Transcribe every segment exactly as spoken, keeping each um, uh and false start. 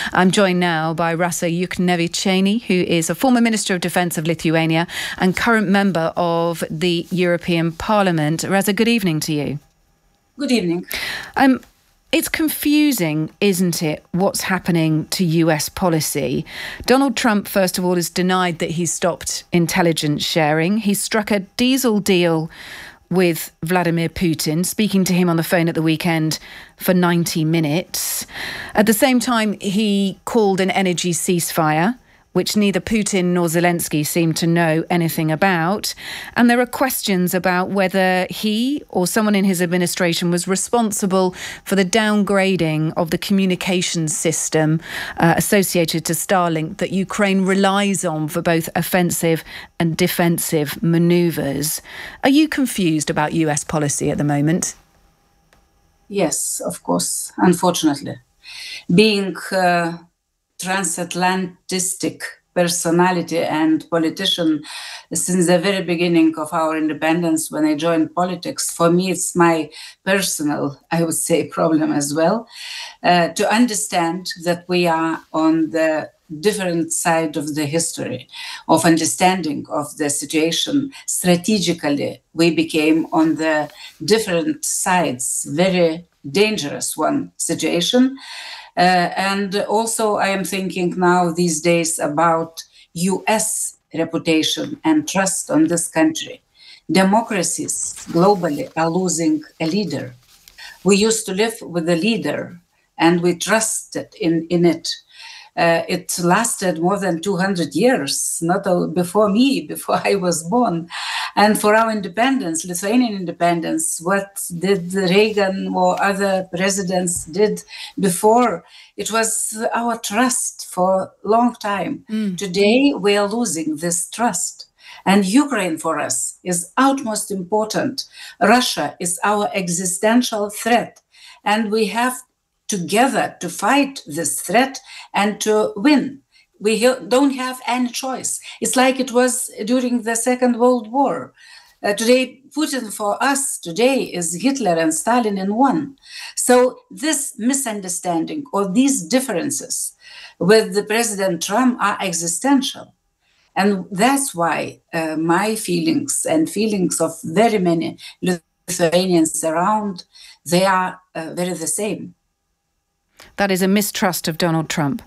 I'm joined now by Rasa Juknevičienė, who is a former Minister of Defence of Lithuania and current member of the European Parliament. Rasa, good evening to you. Good evening. Um, It's confusing, isn't it, what's happening to U S policy? Donald Trump, first of all, has denied that he's stopped intelligence sharing. He struck a diesel deal with Vladimir Putin, speaking to him on the phone at the weekend for ninety minutes. At the same time, he called an energy ceasefire, which neither Putin nor Zelensky seem to know anything about. And there are questions about whether he or someone in his administration was responsible for the downgrading of the communications system uh, associated to Starlink that Ukraine relies on for both offensive and defensive manoeuvres. Are you confused about U S policy at the moment? Yes, of course, unfortunately. Being uh, transatlantic personality and politician since the very beginning of our independence, when I joined politics, for me it's my personal, I would say, problem as well, uh, to understand that we are on the different side of the history of understanding of the situation. Strategically, we became on the different sides, very dangerous one situation. Uh, and also I am thinking now these days about U S reputation and trust on this country. Democracies globally are losing a leader. We used to live with a leader and we trusted in, in it. Uh, it lasted more than two hundred years, not all, before me, before I was born. And for our independence, Lithuanian independence, what did Reagan or other presidents did before? It was our trust for a long time. Mm. Today, we are losing this trust. And Ukraine for us is utmost important. Russia is our existential threat. And we have together to fight this threat and to win. We don't have any choice. It's like it was during the Second World War. Uh, today, Putin for us today is Hitler and Stalin in one. So this misunderstanding or these differences with the President Trump are existential. And that's why uh, my feelings and feelings of very many Lithuanians around, they are uh, very the same. That is a mistrust of Donald Trump.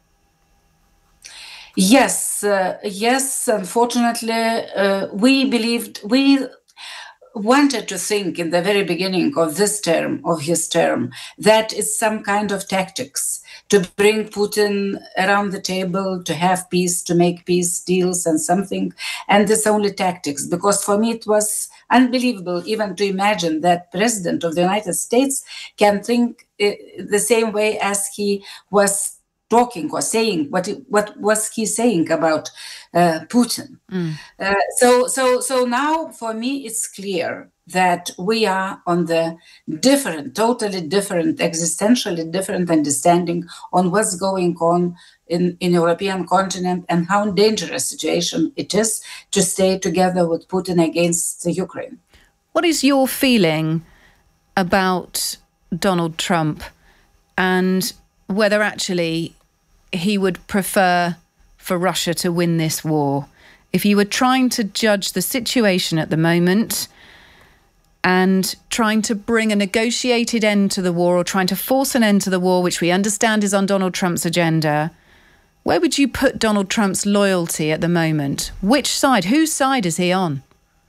Yes, uh, yes, unfortunately, uh, we believed, we wanted to think in the very beginning of this term, of his term, that it's some kind of tactics to bring Putin around the table, to have peace, to make peace deals and something. And it's only tactics, because for me it was unbelievable even to imagine that President of the United States can think uh, the same way as he was talking or saying what what was he saying about uh, Putin. Mm. Uh, so so so now for me it's clear that we are on the different, totally different, existentially different understanding on what's going on in in European continent and how dangerous situation it is to stay together with Putin against the Ukraine. What is your feeling about Donald Trump and whether actually he would prefer for Russia to win this war? If you were trying to judge the situation at the moment and trying to bring a negotiated end to the war or trying to force an end to the war, which we understand is on Donald Trump's agenda, where would you put Donald Trump's loyalty at the moment? Which side? Whose side is he on?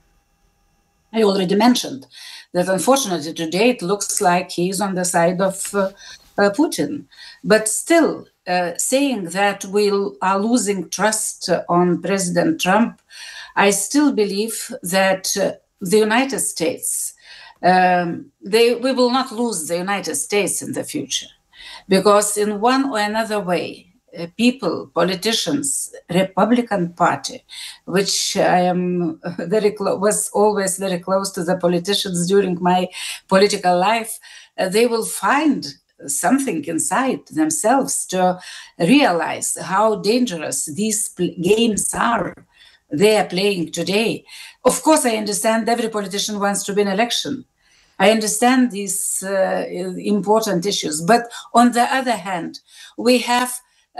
I already mentioned that unfortunately today it looks like he's on the side of uh, uh, Putin. But still, uh, saying that we are losing trust on President Trump, I still believe that uh, the United States, um, they, we will not lose the United States in the future. Because in one or another way, Uh, people, politicians, Republican Party, which I am very close, was always very close to the politicians during my political life, uh, they will find something inside themselves to realize how dangerous these games are they are playing today. Of course, I understand every politician wants to win election. I understand these uh, important issues. But on the other hand, we have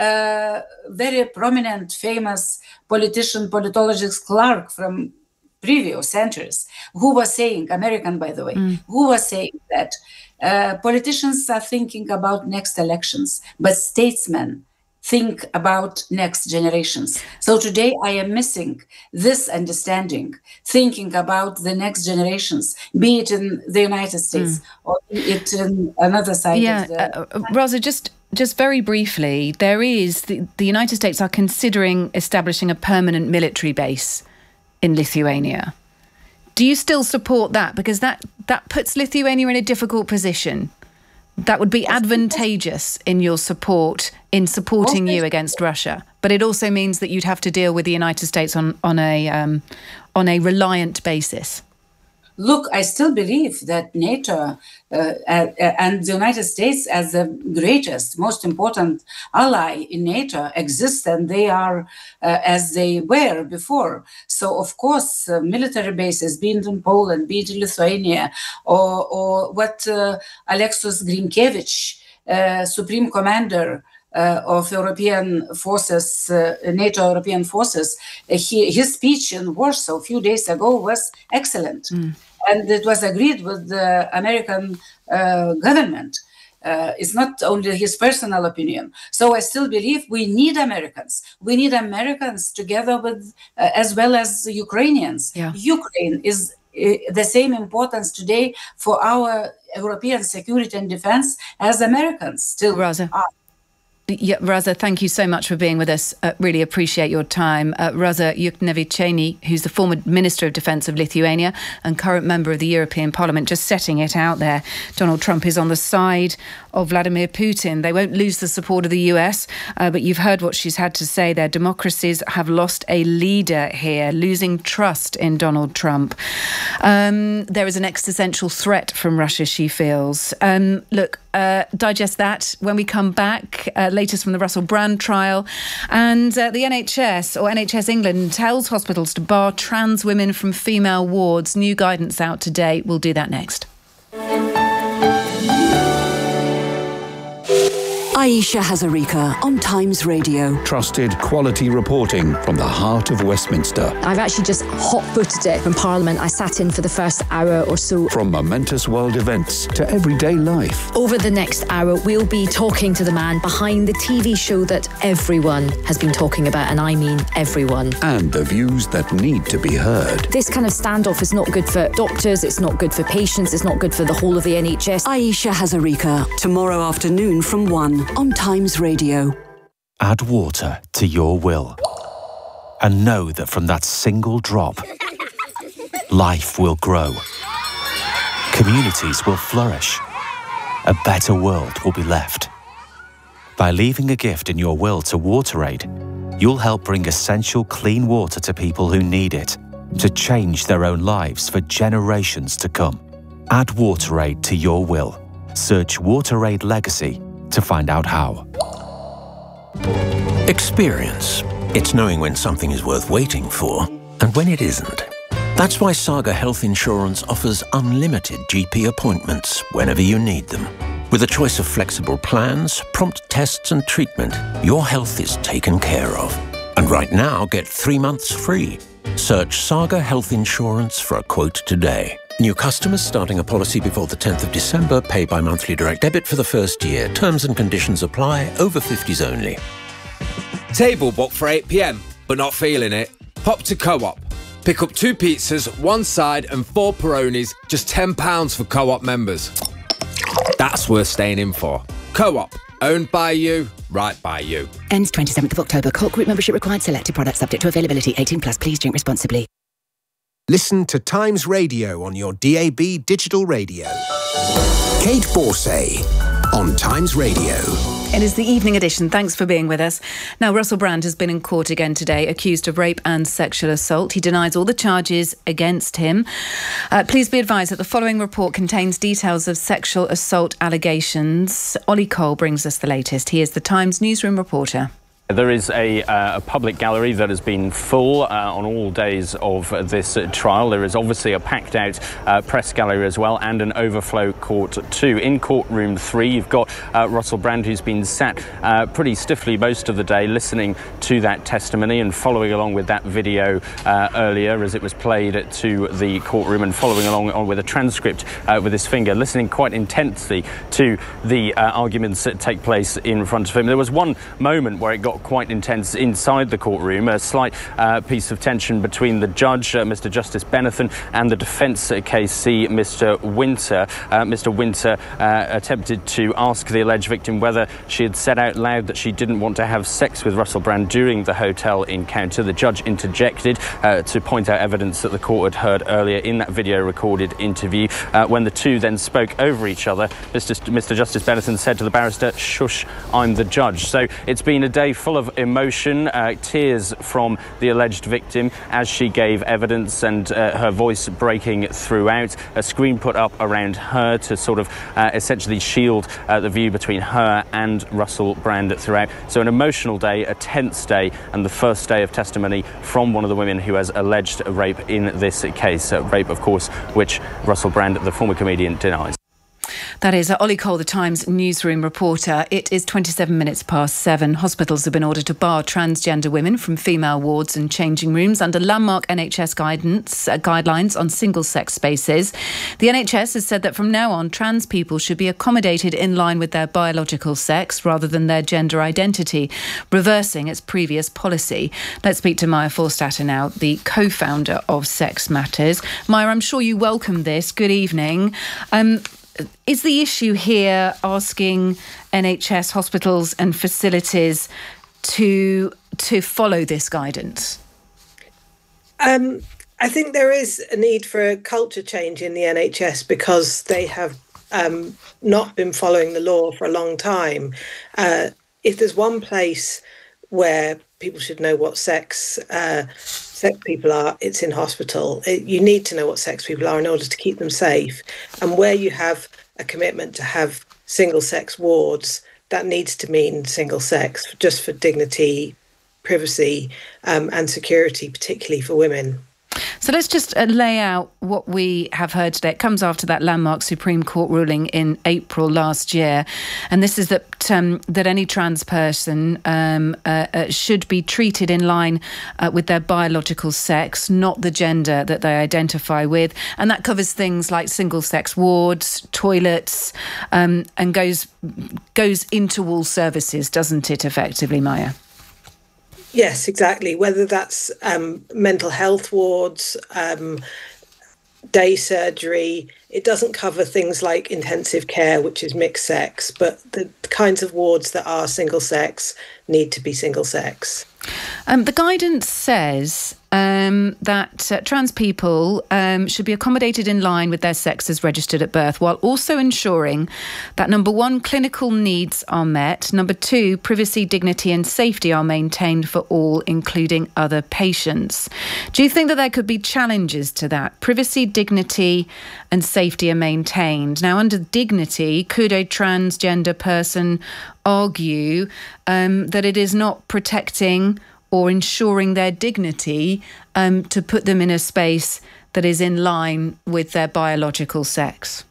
a very prominent, famous politician, politologist Clark from previous centuries, who was saying, American, by the way, mm. who was saying that uh, politicians are thinking about next elections, but statesmen think about next generations. So today I am missing this understanding, thinking about the next generations, be it in the United States mm. or be it in another side yeah, of the... Uh, uh, Rosa, just... Just very briefly, there is the, the United States are considering establishing a permanent military base in Lithuania. Do you still support that? Because that, that puts Lithuania in a difficult position. That would be advantageous in your support, in supporting you against Russia. But it also means that you'd have to deal with the United States on, on, a, um, on a reliant basis. Look, I still believe that NATO uh, uh, and the United States as the greatest, most important ally in NATO exist, and they are uh, as they were before. So, of course, uh, military bases, be it in Poland, be it in Lithuania, or, or what uh, Aleksis Grinkevič, uh, Supreme Commander Uh, of European forces, uh, NATO European forces, uh, he, his speech in Warsaw a few days ago was excellent. Mm. And it was agreed with the American uh, government. Uh, it's not only his personal opinion. So I still believe we need Americans. We need Americans together with, uh, as well as the Ukrainians. Yeah. Ukraine is uh, the same importance today for our European security and defense as Americans still Rosa. are. Yeah, Raza, thank you so much for being with us. Uh, really appreciate your time. Uh, Raza Juknevičienė, who's the former Minister of Defence of Lithuania and current member of the European Parliament, just setting it out there. Donald Trump is on the side of Vladimir Putin. They won't lose the support of the U S, uh, but you've heard what she's had to say. Their democracies have lost a leader here, losing trust in Donald Trump. Um, there is an existential threat from Russia, she feels. Um, look, uh, digest that when we come back. Uh, latest from the Russell Brand trial. And uh, the N H S, or N H S England, tells hospitals to bar trans women from female wards. New guidance out today. We'll do that next. Ayesha Hazarika on Times Radio. Trusted quality reporting from the heart of Westminster. I've actually just hot-footed it from Parliament. I sat in for the first hour or so. From momentous world events to everyday life. Over the next hour, we'll be talking to the man behind the T V show that everyone has been talking about, and I mean everyone. And the views that need to be heard. This kind of standoff is not good for doctors, it's not good for patients, it's not good for the whole of the N H S. Ayesha Hazarika, tomorrow afternoon from one on Times Radio. Add water to your will and know that from that single drop, life will grow. Communities will flourish. A better world will be left. By leaving a gift in your will to WaterAid, you'll help bring essential clean water to people who need it, to change their own lives for generations to come. Add WaterAid to your will. Search WaterAid Legacy to find out how. Experience. It's knowing when something is worth waiting for and when it isn't. That's why Saga Health Insurance offers unlimited G P appointments whenever you need them. With a choice of flexible plans, prompt tests and treatment, your health is taken care of. And right now, get three months free. Search Saga Health Insurance for a quote today. New customers starting a policy before the tenth of December pay by monthly direct debit for the first year. Terms and conditions apply. Over fifties only. Table booked for eight p m, but not feeling it? Pop to Co-op. Pick up two pizzas, one side and four Peronis, just ten pounds for Co-op members. That's worth staying in for. Co-op. Owned by you, right by you. Ends twenty-seventh of October. Cork Group membership required. Selected products subject to availability. eighteen plus. Please drink responsibly. Listen to Times Radio on your D A B digital radio. Kate Borsay on Times Radio. It is the evening edition. Thanks for being with us. Now, Russell Brand has been in court again today, accused of rape and sexual assault. He denies all the charges against him. Uh, please be advised that the following report contains details of sexual assault allegations. Ollie Cole brings us the latest. He is the Times newsroom reporter. There is a, uh, a public gallery that has been full uh, on all days of this uh, trial. There is obviously a packed out uh, press gallery as well, and an overflow court too. In courtroom three, you've got uh, Russell Brand, who's been sat uh, pretty stiffly most of the day listening to that testimony and following along with that video uh, earlier as it was played to the courtroom, and following along on with a transcript uh, with his finger, listening quite intensely to the uh, arguments that take place in front of him. There was one moment where it got quite intense inside the courtroom, a slight uh, piece of tension between the judge, uh, Mister Justice Benathan, and the defence K C, Mister Winter. Uh, Mister Winter uh, attempted to ask the alleged victim whether she had said out loud that she didn't want to have sex with Russell Brand during the hotel encounter. The judge interjected uh, to point out evidence that the court had heard earlier in that video recorded interview. Uh, when the two then spoke over each other, Mister Mister Justice Benathan said to the barrister, "Shush, I'm the judge." So it's been a day full of emotion, uh, tears from the alleged victim as she gave evidence, and uh, her voice breaking throughout. A screen put up around her to sort of uh, essentially shield uh, the view between her and Russell Brand throughout. So an emotional day, a tense day, and the first day of testimony from one of the women who has alleged rape in this case. Uh, rape, of course, which Russell Brand, the former comedian, denies. That is Ollie Cole, the Times newsroom reporter. It is twenty-seven minutes past seven. Hospitals have been ordered to bar transgender women from female wards and changing rooms under landmark N H S guidance uh, guidelines on single-sex spaces. The N H S has said that from now on, trans people should be accommodated in line with their biological sex rather than their gender identity, reversing its previous policy. Let's speak to Maya Forstater now, the co-founder of Sex Matters. Maya, I'm sure you welcome this. Good evening. Um, Is the issue here asking N H S hospitals and facilities to to follow this guidance? Um, I think there is a need for a culture change in the N H S because they have um, not been following the law for a long time. Uh, if there's one place where people should know what sex uh, sex people are, it's in hospital. It, you need to know what sex people are in order to keep them safe. And where you have a commitment to have single-sex wards, that needs to mean single-sex, just for dignity, privacy, um, and security, particularly for women. So let's just uh, lay out what we have heard today. It comes after that landmark Supreme Court ruling in April last year. And this is that um, that any trans person um, uh, uh, should be treated in line uh, with their biological sex, not the gender that they identify with. And that covers things like single-sex wards, toilets, um, and goes goes into all services, doesn't it, effectively, Maya? Yes, exactly. Whether that's um, mental health wards, um, day surgery, it doesn't cover things like intensive care, which is mixed sex, but the kinds of wards that are single sex need to be single sex. Um, the guidance says um, that uh, trans people um, should be accommodated in line with their sex as registered at birth, while also ensuring that, number one, clinical needs are met, number two, privacy, dignity and safety are maintained for all, including other patients. Do you think that there could be challenges to that? Privacy, dignity and safety are maintained. Now, under dignity, could a transgender person argue um, that it is not protecting or ensuring their dignity um, to put them in a space that is in line with their biological sex?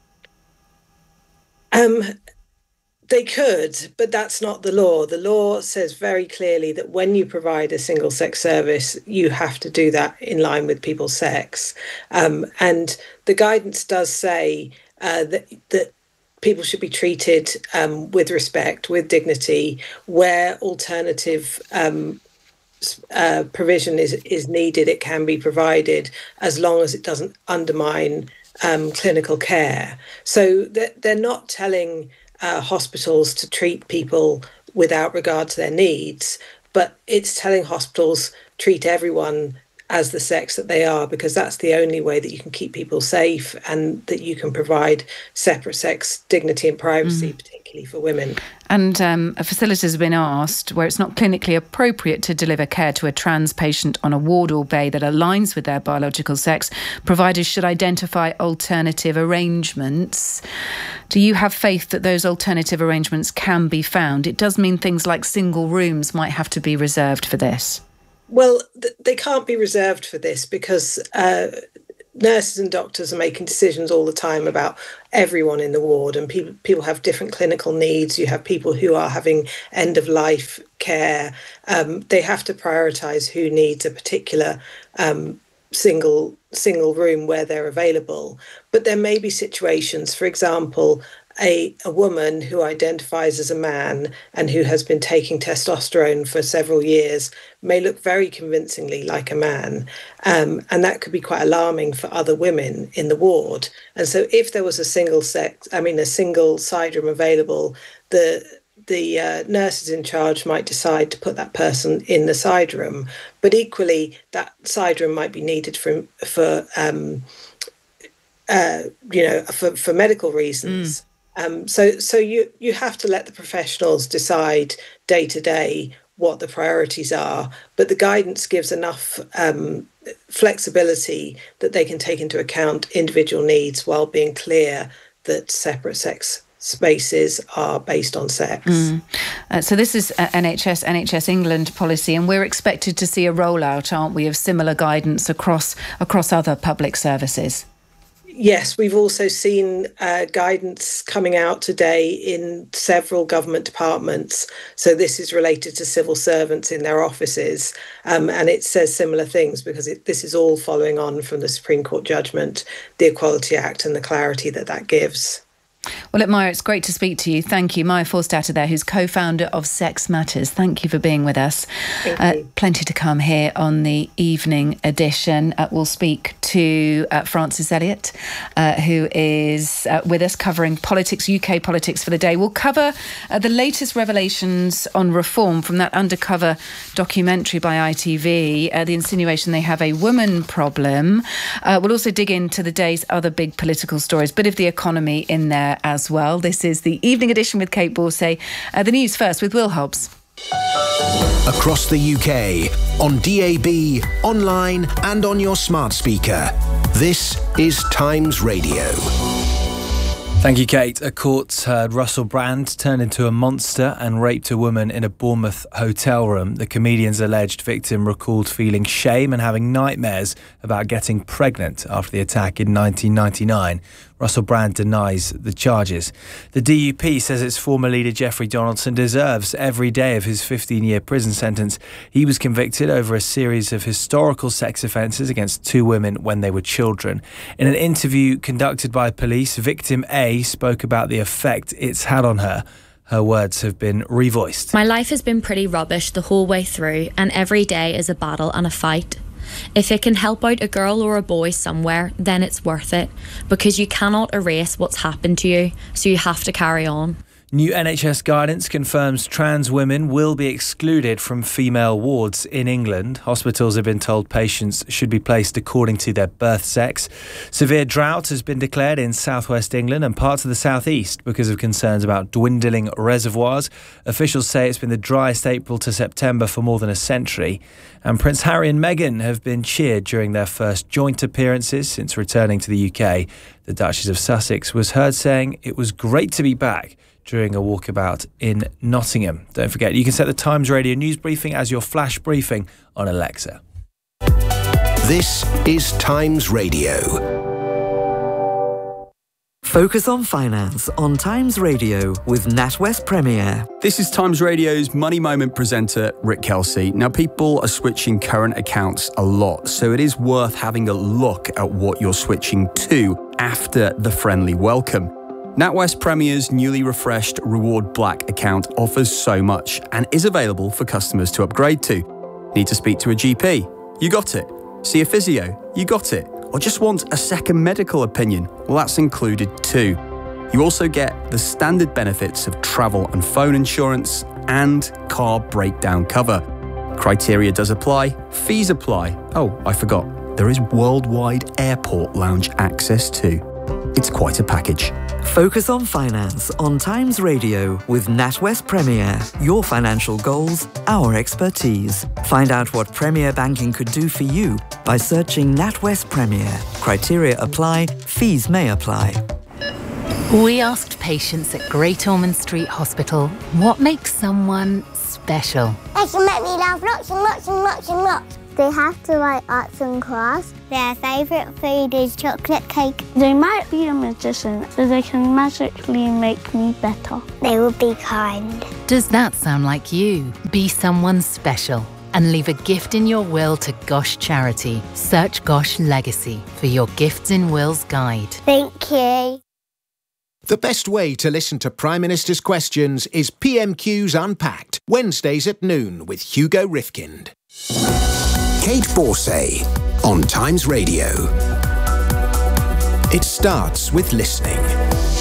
Um, they could, but that's not the law. The law says very clearly that when you provide a single-sex service, you have to do that in line with people's sex. Um, and the guidance does say uh, that, that people should be treated um, with respect, with dignity, where alternative um, uh, provision is, is needed, it can be provided, as long as it doesn't undermine um, clinical care. So they're, they're not telling uh, hospitals to treat people without regard to their needs, but it's telling hospitals treat everyone as the sex that they are, because that's the only way that you can keep people safe and that you can provide separate sex dignity and privacy, mm. particularly for women. And um, facilities have been asked where it's not clinically appropriate to deliver care to a trans patient on a ward or bay that aligns with their biological sex, providers should identify alternative arrangements. Do you have faith that those alternative arrangements can be found? It does mean things like single rooms might have to be reserved for this. Well, th- they can't be reserved for this because uh, nurses and doctors are making decisions all the time about everyone in the ward, and people people have different clinical needs. You have people who are having end of life care. Um, they have to prioritise who needs a particular um, single single room where they're available. But there may be situations, for example, a, a woman who identifies as a man and who has been taking testosterone for several years may look very convincingly like a man. Um, and that could be quite alarming for other women in the ward. And so if there was a single sex, I mean, a single side room available, the the uh, nurses in charge might decide to put that person in the side room. But equally, that side room might be needed for, for um, uh, you know, for, for medical reasons. Mm. Um, so so you, you have to let the professionals decide day to day what the priorities are. But the guidance gives enough um, flexibility that they can take into account individual needs while being clear that separate sex spaces are based on sex. Mm. Uh, so this is N H S, N H S England policy, and we're expected to see a rollout, aren't we, of similar guidance across across other public services? Yes, we've also seen uh, guidance coming out today in several government departments. So this is related to civil servants in their offices. Um, and it says similar things because it, this is all following on from the Supreme Court judgment, the Equality Act, and the clarity that that gives. Well, look, Maya, it's great to speak to you. Thank you. Maya Forstater there, who's co-founder of Sex Matters. Thank you for being with us. Thank uh, you. Plenty to come here on the evening edition. Uh, we'll speak to uh, Francis Elliott, uh, who is uh, with us covering politics, U K politics for the day. We'll cover uh, the latest revelations on reform from that undercover documentary by I T V, uh, the insinuation they have a woman problem. Uh, we'll also dig into the day's other big political stories, bit of the economy in there as well. This is the evening edition with Kate Borsay. Uh, the news first with Will Hobbs. Across the U K, on D A B, online and on your smart speaker. This is Times Radio. Thank you, Kate. A court heard Russell Brand turned into a monster and raped a woman in a Bournemouth hotel room. The comedian's alleged victim recalled feeling shame and having nightmares about getting pregnant after the attack in nineteen ninety-nine. Russell Brand denies the charges. The D U P says its former leader Jeffrey Donaldson deserves every day of his fifteen-year prison sentence. He was convicted over a series of historical sex offences against two women when they were children. In an interview conducted by police, victim A spoke about the effect it's had on her. Her words have been revoiced. My life has been pretty rubbish the whole way through, and every day is a battle and a fight. If it can help out a girl or a boy somewhere, then it's worth it, because you cannot erase what's happened to you, so you have to carry on. New N H S guidance confirms trans women will be excluded from female wards in England. Hospitals have been told patients should be placed according to their birth sex. Severe drought has been declared in southwest England and parts of the southeast because of concerns about dwindling reservoirs. Officials say it's been the driest April to September for more than a century. And Prince Harry and Meghan have been cheered during their first joint appearances since returning to the U K. The Duchess of Sussex was heard saying it was great to be back during a walkabout in Nottingham. Don't forget, you can set the Times Radio news briefing as your flash briefing on Alexa. This is Times Radio. Focus on Finance on Times Radio with NatWest Premier. This is Times Radio's Money Moment presenter, Rick Kelsey. Now, people are switching current accounts a lot, so it is worth having a look at what you're switching to after the friendly welcome. NatWest Premier's newly refreshed Reward Black account offers so much and is available for customers to upgrade to. Need to speak to a G P? You got it. See a physio? You got it. Or just want a second medical opinion? Well, that's included too. You also get the standard benefits of travel and phone insurance and car breakdown cover. Criteria does apply, fees apply. Oh, I forgot, there is worldwide airport lounge access too. It's quite a package. Focus on Finance on Times Radio with NatWest Premier. Your financial goals, our expertise. Find out what Premier Banking could do for you by searching NatWest Premier. Criteria apply, fees may apply. We asked patients at Great Ormond Street Hospital what makes someone special. They can make me laugh lots and lots and lots and lots. They have to like arts and crafts. Their favourite food is chocolate cake. They might be a magician, so they can magically make me better. They will be kind. Does that sound like you? Be someone special and leave a gift in your will to Gosh Charity. Search Gosh Legacy for your Gifts in Wills guide. Thank you. The best way to listen to Prime Minister's questions is P M Q's Unpacked, Wednesdays at noon with Hugo Rifkind. Kate Borsay on Times Radio. It starts with listening.